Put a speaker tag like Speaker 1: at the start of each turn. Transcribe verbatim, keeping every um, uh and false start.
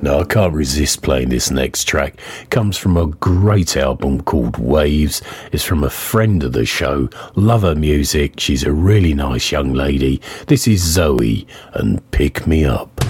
Speaker 1: Now, I can't resist playing this next track. It comes from a great album called Waves. It's from a friend of the show. Love her music. She's a really nice young lady. This is Zoe and Pick Me Up.